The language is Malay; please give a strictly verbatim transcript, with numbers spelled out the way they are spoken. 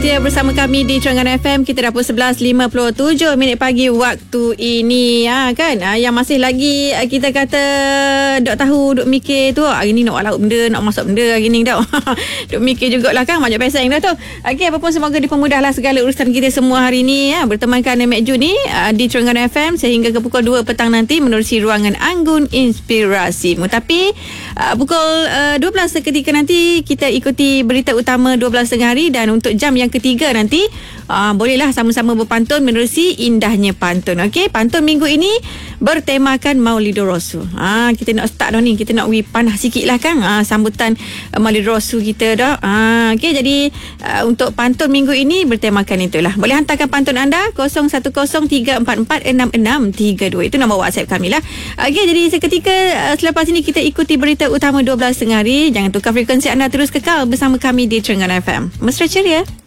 setia bersama kami di Terengganu F M. Kita dah pukul sebelas lima puluh tujuh minit pagi waktu ini, ha, kan? Ha, yang masih lagi kita kata dok tahu, dok mikir tu, hari ni nak laut benda, nak masak benda hari ni dok. Dok mikir jugalah kan, banyak pesang dah tu. Okey, apa pun semoga dipermudahlah segala urusan kita semua hari ni, ya. Bertemankan Mek Ju ni uh, di Terengganu F M sehingga ke pukul dua petang nanti menerusi ruangan Anggun Inspirasimu. Tapi uh, pukul uh, dua belas seketika nanti kita ikuti berita utama dua belas tengah hari, dan untuk jam yang ketiga nanti uh, bolehlah sama-sama berpantun menerusi indahnya pantun. Okey, pantun minggu ini bertemakan Maulidur Rasul. Ha, kita nak start dah ni, kita nak wi panas sikit lah kan, ha, sambutan uh, Maulidur Rasul kita dah. Ha, okey, jadi uh, untuk pantun minggu ini bertemakan itulah. Boleh hantarkan pantun anda kosong satu kosong tiga empat empat enam enam tiga dua. Itu nombor WhatsApp kami lah. Okey, jadi seketika uh, selepas ini kita ikuti berita utama dua belas tengah hari. Jangan tukar frekuensi anda, terus kekal bersama kami di Terengganu F M. Mesra ceria.